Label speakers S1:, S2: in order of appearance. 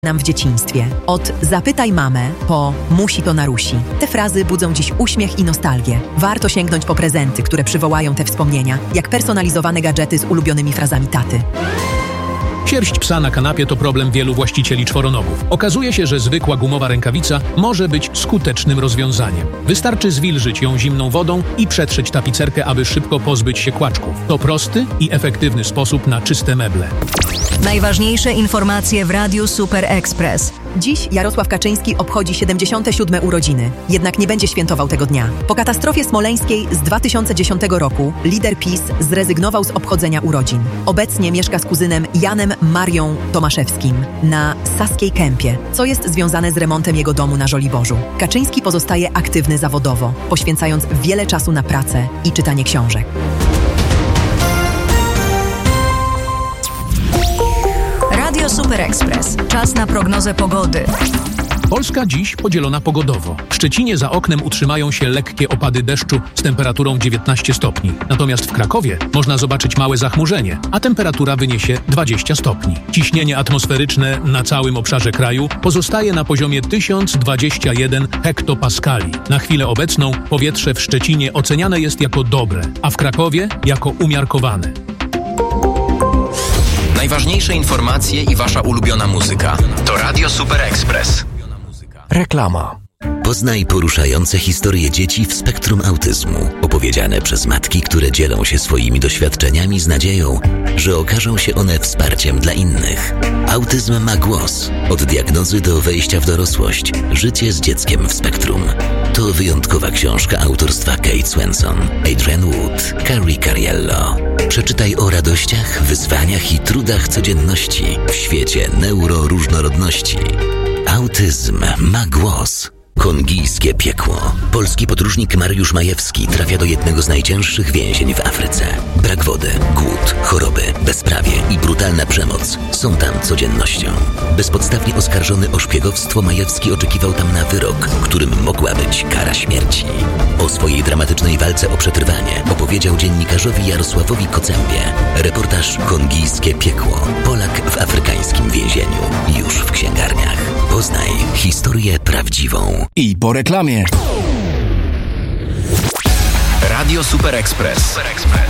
S1: nam w dzieciństwie. Od zapytaj mamę po musi to narusi. Te frazy budzą dziś uśmiech i nostalgię. Warto sięgnąć po prezenty, które przywołają te wspomnienia, jak personalizowane gadżety z ulubionymi frazami taty.
S2: Sierść psa na kanapie to problem wielu właścicieli czworonogów. Okazuje się, że zwykła gumowa rękawica może być skutecznym rozwiązaniem. Wystarczy zwilżyć ją zimną wodą i przetrzeć tapicerkę, aby szybko pozbyć się kłaczków. To prosty i efektywny sposób na czyste meble.
S3: Najważniejsze informacje w Radiu Super Express.
S1: Dziś Jarosław Kaczyński obchodzi 77. urodziny, jednak nie będzie świętował tego dnia. Po katastrofie smoleńskiej z 2010 roku lider PiS zrezygnował z obchodzenia urodzin. Obecnie mieszka z kuzynem Janem Marią Tomaszewskim na Saskiej Kępie, co jest związane z remontem jego domu na Żoliborzu. Kaczyński pozostaje aktywny zawodowo, poświęcając wiele czasu na pracę i czytanie książek.
S3: Radio Super Express. Czas na prognozę pogody.
S2: Polska dziś podzielona pogodowo. W Szczecinie za oknem utrzymają się lekkie opady deszczu z temperaturą 19 stopni. Natomiast w Krakowie można zobaczyć małe zachmurzenie, a temperatura wyniesie 20 stopni. Ciśnienie atmosferyczne na całym obszarze kraju pozostaje na poziomie 1021 hektopaskali. Na chwilę obecną powietrze w Szczecinie oceniane jest jako dobre, a w Krakowie jako umiarkowane.
S4: Najważniejsze informacje i wasza ulubiona muzyka. To Radio Super Express.
S5: Reklama.
S6: Poznaj poruszające historie dzieci w spektrum autyzmu, opowiedziane przez matki, które dzielą się swoimi doświadczeniami z nadzieją, że okażą się one wsparciem dla innych. Autyzm ma głos. Od diagnozy do wejścia w dorosłość. Życie z dzieckiem w spektrum. To wyjątkowa książka autorstwa Kate Swenson, Adrienne Wood, Carrie Cariello. Przeczytaj o radościach, wyzwaniach i trudach codzienności w świecie neuroróżnorodności. Autyzm ma głos. Kongijskie piekło. Polski podróżnik Mariusz Majewski trafia do jednego z najcięższych więzień w Afryce. Brak wody, głód, choroby, bezprawie i brutalna przemoc są tam codziennością. Bezpodstawnie oskarżony o szpiegowstwo, Majewski oczekiwał tam na wyrok, którym mogła być kara śmierci. O swojej dramatycznej walce o przetrwanie opowiedział dziennikarzowi Jarosławowi Kocembie. Reportaż Kongijskie piekło. Polak w afrykańskim więzieniu. Już w księgarniach. Poznaj historię prawdziwą.
S5: I po reklamie.
S4: Radio Super Express.